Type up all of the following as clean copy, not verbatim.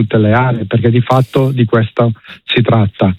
tutte le aree, perché di fatto di questo si tratta.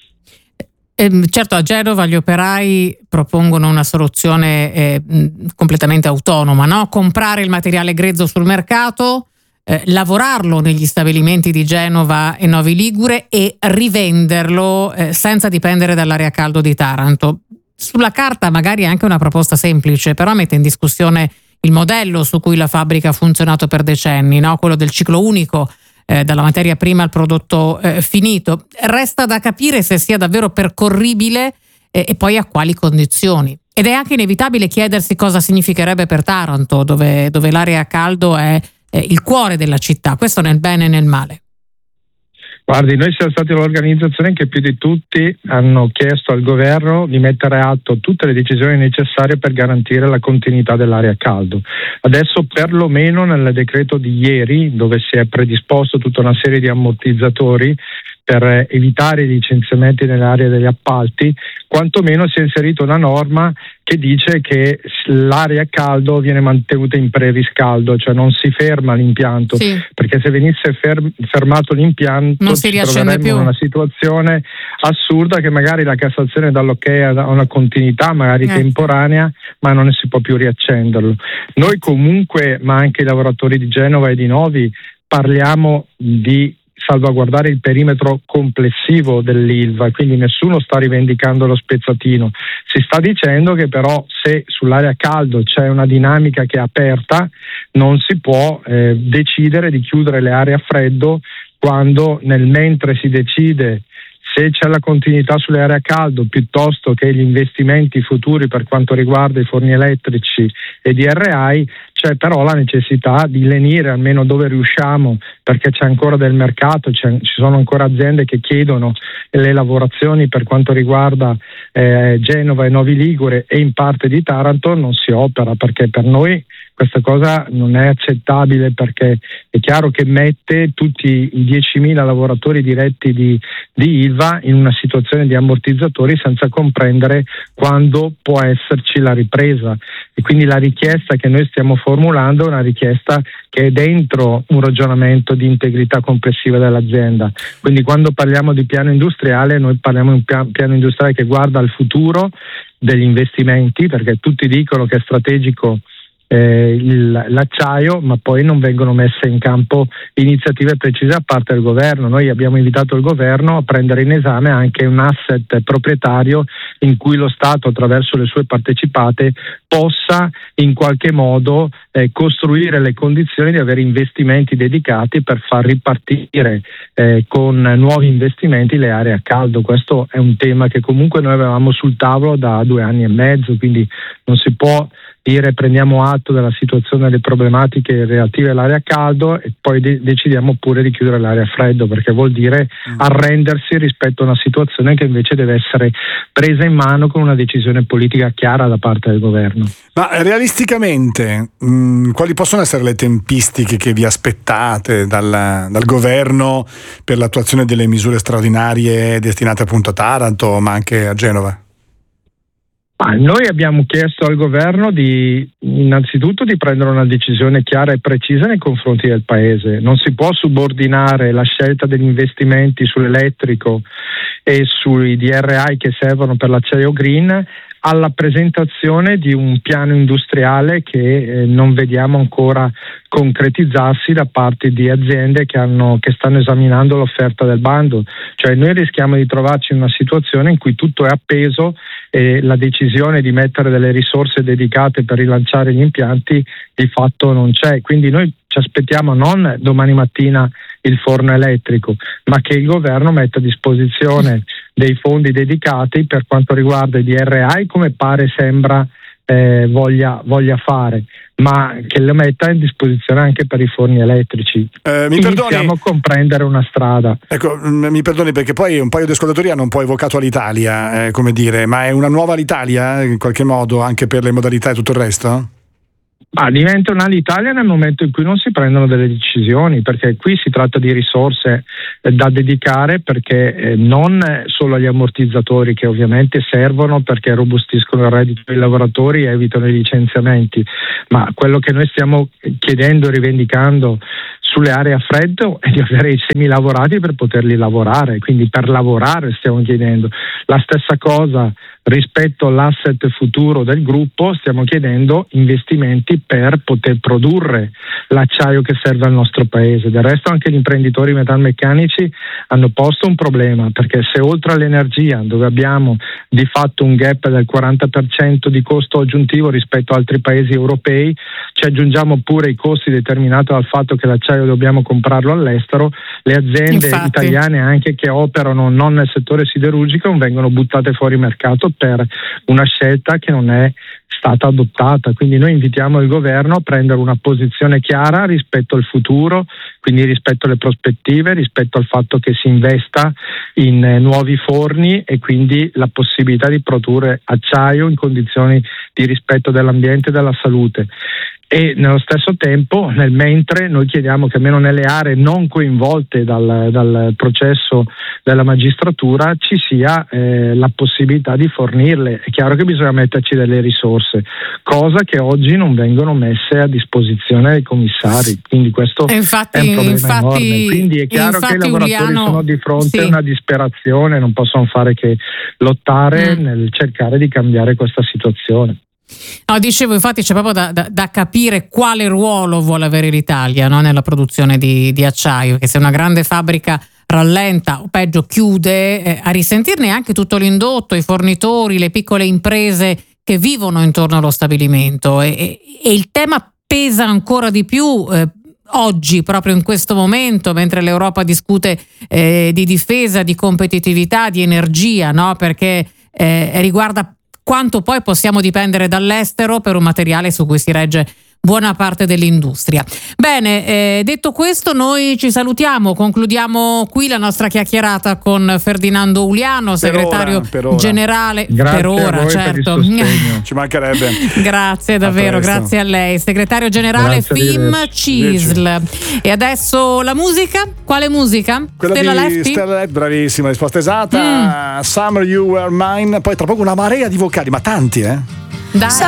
Certo, a Genova gli operai propongono una soluzione completamente autonoma, no? Comprare il materiale grezzo sul mercato, lavorarlo negli stabilimenti di Genova e Novi Ligure e rivenderlo senza dipendere dall'area a caldo di Taranto. Sulla carta magari è anche una proposta semplice, però mette in discussione il modello su cui la fabbrica ha funzionato per decenni, no? Quello del ciclo unico, dalla materia prima al prodotto finito. Resta da capire se sia davvero percorribile e poi a quali condizioni. Ed è anche inevitabile chiedersi cosa significherebbe per Taranto, dove l'area a caldo è il cuore della città, questo nel bene e nel male. Guardi, noi siamo stati l'organizzazione che più di tutti hanno chiesto al governo di mettere a atto tutte le decisioni necessarie per garantire la continuità dell'area a caldo. Adesso perlomeno nel decreto di ieri, dove si è predisposto tutta una serie di ammortizzatori per evitare i licenziamenti nell'area degli appalti, quantomeno si è inserita una norma che dice che l'area a caldo viene mantenuta in preriscaldo, cioè non si ferma l'impianto, sì, perché se venisse fermato l'impianto non si riaccende più. In una situazione assurda che magari la Cassazione dà l'ok a una continuità magari temporanea, ma non si può più riaccenderlo. Noi comunque, ma anche i lavoratori di Genova e di Novi, parliamo di salvaguardare il perimetro complessivo dell'Ilva, quindi nessuno sta rivendicando lo spezzatino. Si sta dicendo che però se sull'area a caldo c'è una dinamica che è aperta, non si può decidere di chiudere le aree a freddo quando nel mentre si decide se c'è la continuità sulle aree a caldo piuttosto che gli investimenti futuri per quanto riguarda i forni elettrici e di RI. C'è però la necessità di lenire almeno dove riusciamo, perché c'è ancora del mercato, ci sono ancora aziende che chiedono le lavorazioni per quanto riguarda Genova e Novi Ligure e in parte di Taranto. Non si opera perché per noi questa cosa non è accettabile, perché è chiaro che mette tutti i 10.000 lavoratori diretti di Ilva in una situazione di ammortizzatori senza comprendere quando può esserci la ripresa. E quindi la richiesta che noi stiamo formulando è una richiesta che è dentro un ragionamento di integrità complessiva dell'azienda. Quindi quando parliamo di piano industriale, noi parliamo di un piano industriale che guarda al futuro degli investimenti, perché tutti dicono che è strategico l'acciaio, ma poi non vengono messe in campo iniziative precise da parte del governo. Noi abbiamo invitato il governo a prendere in esame anche un asset proprietario in cui lo Stato, attraverso le sue partecipate, possa in qualche modo costruire le condizioni di avere investimenti dedicati per far ripartire con nuovi investimenti le aree a caldo. Questo è un tema che comunque noi avevamo sul tavolo da 2 anni e mezzo, quindi non si può dire prendiamo atto della situazione, delle problematiche relative all'area a caldo e poi decidiamo pure di chiudere l'area a freddo, perché vuol dire arrendersi rispetto a una situazione che invece deve essere presa in mano con una decisione politica chiara da parte del governo. Ma realisticamente quali possono essere le tempistiche che vi aspettate dal governo per l'attuazione delle misure straordinarie destinate appunto a Taranto ma anche a Genova? Noi abbiamo chiesto al governo innanzitutto di prendere una decisione chiara e precisa nei confronti del Paese. Non si può subordinare la scelta degli investimenti sull'elettrico e sui DRI che servono per l'acciaio green alla presentazione di un piano industriale che non vediamo ancora concretizzarsi da parte di aziende che stanno esaminando l'offerta del bando. Cioè noi rischiamo di trovarci in una situazione in cui tutto è appeso e la decisione di mettere delle risorse dedicate per rilanciare gli impianti di fatto non c'è. Quindi noi ci aspettiamo non domani mattina il forno elettrico, ma che il governo metta a disposizione dei fondi dedicati per quanto riguarda i DRI, come sembra voglia fare, ma che lo metta a disposizione anche per i forni elettrici. Iniziamo a comprendere una strada. Ecco, mi perdoni perché poi un paio di ascoltatori hanno un po' evocato l'Italia, come dire, ma è una nuova l'Italia in qualche modo anche per le modalità e tutto il resto? Diventa l'Italia nel momento in cui non si prendono delle decisioni, perché qui si tratta di risorse da dedicare, perché non solo agli ammortizzatori, che ovviamente servono perché robustiscono il reddito dei lavoratori e evitano i licenziamenti, ma quello che noi stiamo chiedendo e rivendicando sulle aree a freddo e di avere i semilavorati per poterli lavorare, quindi per lavorare stiamo chiedendo. La stessa cosa rispetto all'asset futuro del gruppo, stiamo chiedendo investimenti per poter produrre l'acciaio che serve al nostro paese. Del resto anche gli imprenditori metalmeccanici hanno posto un problema, perché se oltre all'energia, dove abbiamo di fatto un gap del 40% di costo aggiuntivo rispetto a altri paesi europei, ci aggiungiamo pure i costi determinati dal fatto che l'acciaio dobbiamo comprarlo all'estero, le aziende italiane anche che operano non nel settore siderurgico vengono buttate fuori mercato per una scelta che non è stata adottata. Quindi noi invitiamo il governo a prendere una posizione chiara rispetto al futuro, quindi rispetto alle prospettive, rispetto al fatto che si investa in nuovi forni e quindi la possibilità di produrre acciaio in condizioni di rispetto dell'ambiente e della salute. E nello stesso tempo, nel mentre, noi chiediamo che almeno nelle aree non coinvolte dal processo della magistratura ci sia la possibilità di fornirle. È chiaro che bisogna metterci delle risorse, cosa che oggi non vengono messe a disposizione dei commissari, quindi questo è un problema enorme. Quindi è chiaro che i lavoratori sono di fronte a una disperazione, non possono fare che lottare nel cercare di cambiare questa situazione. No, dicevo, infatti c'è proprio da capire quale ruolo vuole avere l'Italia, no, nella produzione di acciaio, che se una grande fabbrica rallenta o peggio chiude, a risentirne anche tutto l'indotto, i fornitori, le piccole imprese che vivono intorno allo stabilimento e il tema pesa ancora di più oggi, proprio in questo momento, mentre l'Europa discute di difesa, di competitività, di energia, no? Perché riguarda quanto poi possiamo dipendere dall'estero per un materiale su cui si regge buona parte dell'industria. Bene, detto questo, noi ci salutiamo, concludiamo qui la nostra chiacchierata con Ferdinando Uliano, segretario generale. Grazie per ora, a voi certo. Per il sostegno. Ci mancherebbe. Grazie davvero, grazie a lei, segretario generale FIM CISL. E adesso la musica? Quale musica? Quella Stella di Lefty? Stella Lefty, bravissima, risposta esatta. Summer You Were Mine, poi tra poco una marea di vocali, ma tanti, Dai.